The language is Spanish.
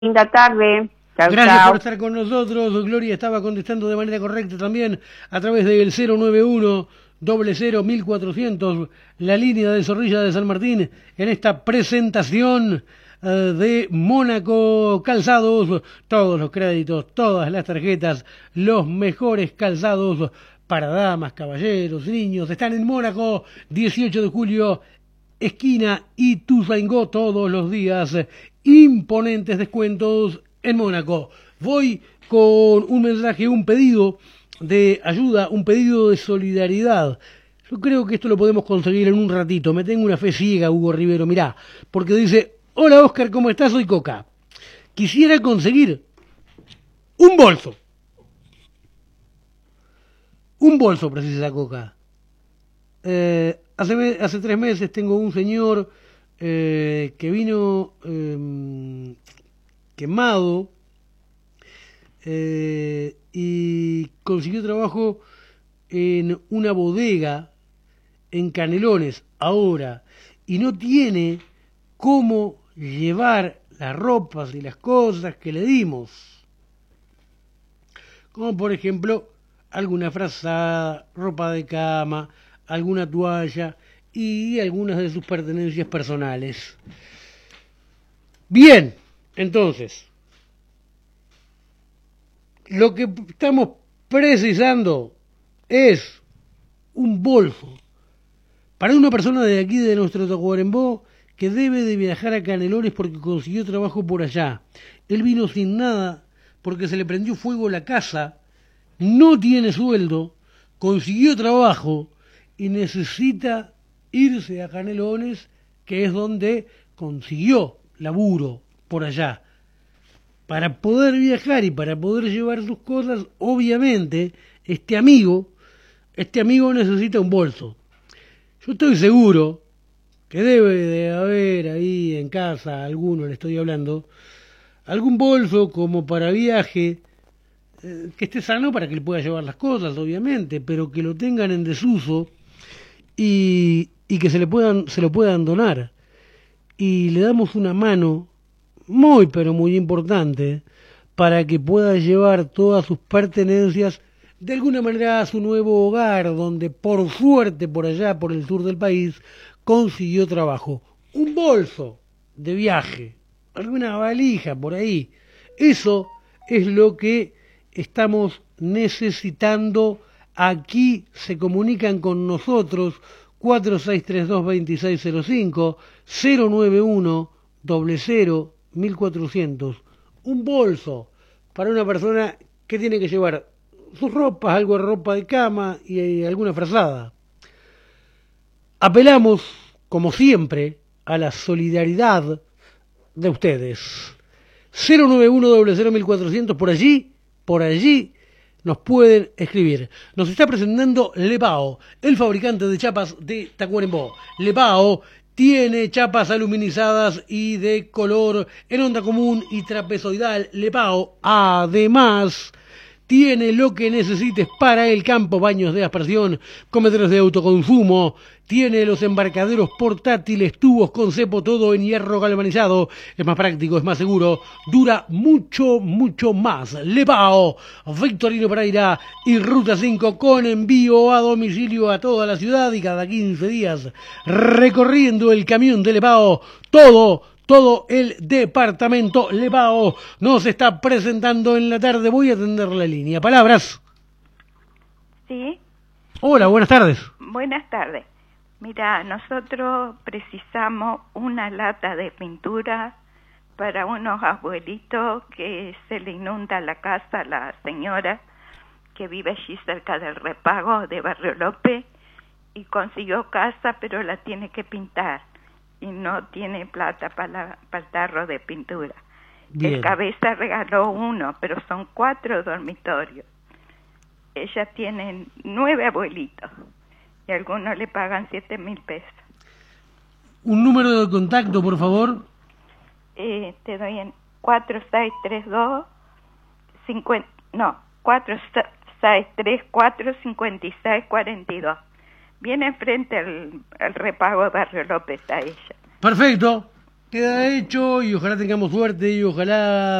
Linda tarde. Chau, Gracias chau. por estar con nosotros. Gloria estaba contestando de manera correcta también a través del 091 00 1400, la línea de Zorrilla de San Martín, en esta presentación de Mónaco Calzados. Todos los créditos, todas las tarjetas, los mejores calzados para damas, caballeros, niños. Están en Mónaco, 18 de julio, esquina Ituzaingó, todos los días. Imponentes descuentos en Mónaco. Voy con un mensaje, un pedido de ayuda, un pedido de solidaridad. Yo creo que esto lo podemos conseguir en un ratito. Me tengo una fe ciega, Hugo Rivero, mirá. Porque dice: hola Oscar, ¿cómo estás? Soy Coca. Quisiera conseguir un bolso. Un bolso, precisa Coca. Hace 3 meses tengo un señor que vino quemado y consiguió trabajo en una bodega en Canelones ahora, y no tiene cómo llevar las ropas y las cosas que le dimos, como por ejemplo alguna frazada, ropa de cama, alguna toalla y algunas de sus pertenencias personales. Bien, entonces, lo que estamos precisando es un bolso para una persona de aquí, de nuestro Tacuarembó, que debe de viajar a Canelones porque consiguió trabajo por allá. Él vino sin nada porque se le prendió fuego la casa, no tiene sueldo, consiguió trabajo y necesita irse a Canelones, que es donde consiguió laburo por allá. Para poder viajar y para poder llevar sus cosas, obviamente, este amigo necesita un bolso. Yo estoy seguro que debe de haber ahí en casa, alguno le estoy hablando, algún bolso como para viaje, que esté sano para que él pueda llevar las cosas, obviamente, pero que lo tengan en desuso y que se lo puedan donar. Y le damos una mano muy pero muy importante para que pueda llevar todas sus pertenencias de alguna manera a su nuevo hogar, donde por suerte por allá, por el sur del país, consiguió trabajo. Un bolso de viaje, alguna valija por ahí. Eso es lo que estamos necesitando. Aquí se comunican con nosotros 4632-2605, 091 00 1400. Un bolso para una persona que tiene que llevar sus ropas, algo de ropa de cama y alguna frazada. Apelamos, como siempre, a la solidaridad de ustedes. 091 00 1400, por allí nos pueden escribir. Nos está presentando Lepao, el fabricante de chapas de Tacuarembó. Lepao tiene chapas aluminizadas y de color en onda común y trapezoidal. Lepao, además, tiene lo que necesites para el campo: baños de aspersión, comederos de autoconsumo, tiene los embarcaderos portátiles, tubos con cepo, todo en hierro galvanizado. Es más práctico, es más seguro, dura mucho, mucho más. Lepao, Victorino Pereira y Ruta 5, con envío a domicilio a toda la ciudad y cada 15 días recorriendo el camión de Lepao. Todo el departamento. Lepao nos está presentando en la tarde. Voy a atender la línea. Palabras. Sí. Hola, buenas tardes. Buenas tardes. Mira, nosotros precisamos una lata de pintura para unos abuelitos que se le inunda la casa a la señora que vive allí cerca del Repago de Barrio López, y consiguió casa pero la tiene que pintar y no tiene plata para el tarro de pintura. Bien. El cabeza regaló uno, pero son 4 dormitorios. Ella tiene 9 abuelitos y algunos le pagan 7.000 pesos. Un número de contacto, por favor. Te doy en 4632 4634 5642. Viene enfrente al Repago de Barrio López a ella. Perfecto. Queda hecho y ojalá tengamos suerte y ojalá